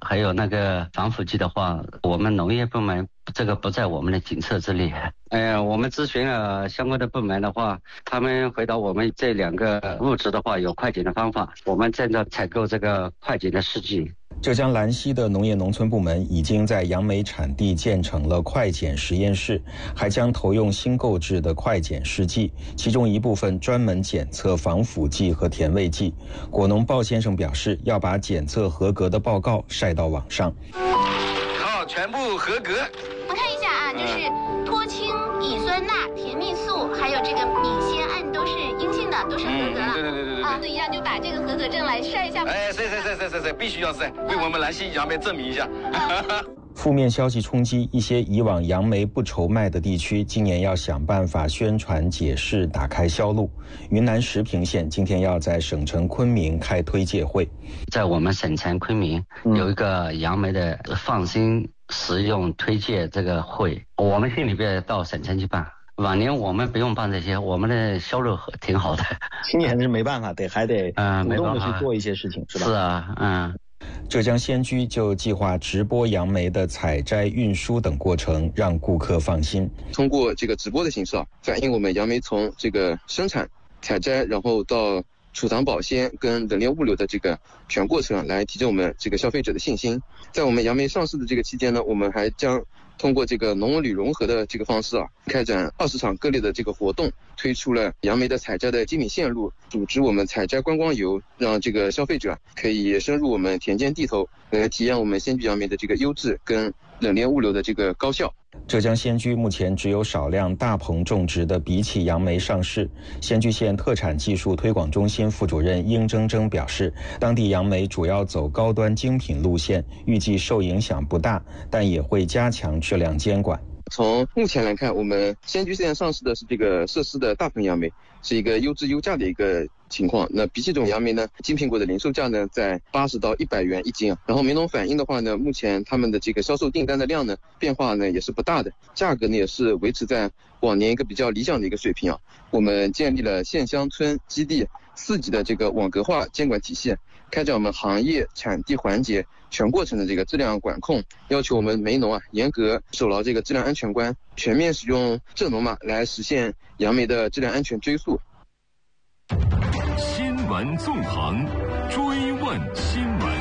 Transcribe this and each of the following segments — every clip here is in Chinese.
还有那个防腐剂的话，我们农业部门这个不在我们的检测之列。我们咨询了相关的部门的话，他们回答我们这2个物质的话有快检的方法，我们正在采购这个快检的试剂。 浙江兰溪的农业农村部门已经在杨梅产地建成了快检实验室，还将投用新购置的快检试剂，其中一部分专门检测防腐剂和甜味剂。果农鲍先生表示，要把检测合格的报告晒到网上。 好，全部合格。 我看一下啊，就是脱氢、乙酸钠、甜蜜素，还有这个米酰胺都是阴性的，都是合格了。 对。 啊，对，那就把这个合格证来晒一下。 晒，必须要晒，为我们兰溪杨梅证明一下。 负面消息冲击，一些以往杨梅不愁卖的地区，今年要想办法宣传解释，打开销路。云南石屏县今天要在省城昆明开推介会。 在我们省城昆明有一个杨梅的放心食用推介这个会，我们县里边到省城去办。往年我们不用办这些，我们的销路挺好的。 今年是没办法，还得主动的去做一些事情，是吧？ 是啊， 浙江仙居就计划直播杨梅的采摘、运输等过程，让顾客放心。 通过这个直播的形式反映我们杨梅从这个生产、采摘，然后到储藏保鲜跟冷链物流的这个全过程，来提振我们这个消费者的信心。在我们杨梅上市的这个期间呢，我们还将通过这个农文旅融合的这个方式开展20场各类的这个活动，推出了杨梅的采摘的精品线路，组织我们采摘观光游，让这个消费者可以深入我们田间地头，来体验我们仙居杨梅的这个优质跟冷链物流的这个高效。 浙江仙居目前只有少量大棚种植的荸荠杨梅上市。仙居县特产技术推广中心副主任殷铮铮表示，当地杨梅主要走高端精品路线，预计受影响不大，但也会加强质量监管。 从目前来看，我们仙居县上市的是这个涉事的大棚杨梅，是一个优质优价的一个情况。那荸荠种杨梅呢，金苹果的零售价呢在80到100元一斤然后梅农反映的话呢，目前他们的这个销售订单的量呢变化呢也是不大的，价格呢也是维持在往年一个比较理想的一个水平我们建立了县乡村基地4级的这个网格化监管体系，开展我们行业产地环节全过程的这个质量管控，要求我们梅农严格守牢这个质量安全关，全面使用正农码来实现杨梅的质量安全追溯。 新闻纵横，追问新闻。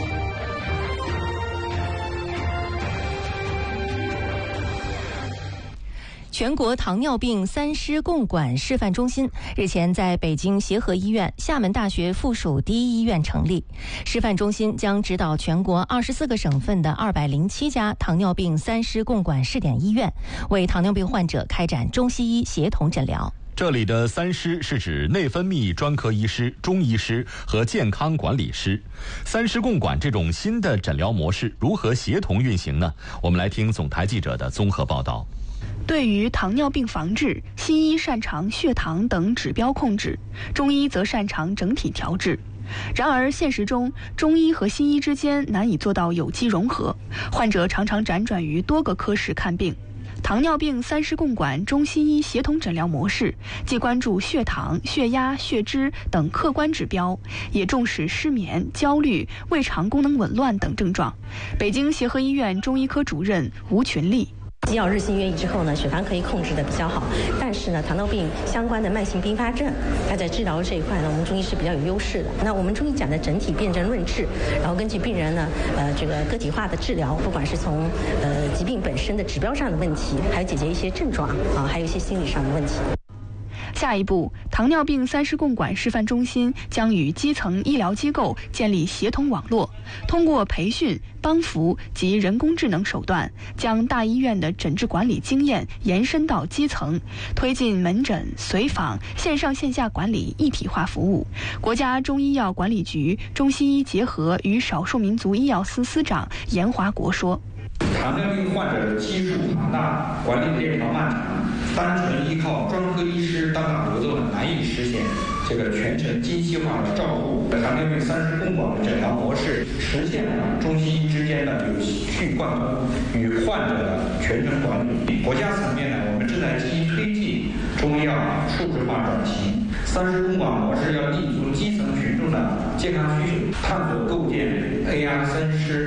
全国糖尿病3师共管示范中心日前在北京协和医院、厦门大学附属第一医院成立。示范中心将指导全国24个省份的207家糖尿病3师共管试点医院，为糖尿病患者开展中西医协同诊疗。 这里的3师是指内分泌专科医师、中医师和健康管理师。3师共管这种新的诊疗模式如何协同运行呢？我们来听总台记者的综合报道。 对于糖尿病防治，西医擅长血糖等指标控制，中医则擅长整体调治。然而现实中，中医和西医之间难以做到有机融合，患者常常辗转于多个科室看病。糖尿病3师共管中西医协同诊疗模式，既关注血糖、血压、血脂等客观指标，也重视失眠、焦虑、胃肠功能紊乱等症状。北京协和医院中医科主任吴群丽。 基药日新月异之后呢，血糖可以控制的比较好，但是呢，糖尿病相关的慢性并发症，它在治疗这一块呢，我们中医是比较有优势的。那我们中医讲的整体辨证论治，然后根据病人呢，这个个体化的治疗，不管是从疾病本身的指标上的问题，还有解决一些症状还有一些心理上的问题。 下一步，糖尿病3师共管示范中心将与基层医疗机构建立协同网络，通过培训、帮扶及人工智能手段，将大医院的诊治管理经验延伸到基层，推进门诊、随访、线上线下管理一体化服务。国家中医药管理局中西医结合与少数民族医药司司长严华国说： 糖尿病患者的基数庞大，管理链条漫长，单纯依靠专科医师单打独斗难以实现这个全程精细化的照顾。糖尿病3师共管的诊疗模式，实现了中西医之间的有序贯通与患者的全程管理。国家层面呢，我们正在积极推进中医药数字化转型。3师共管模式要立足基层群众的健康需求，探索构建AI3师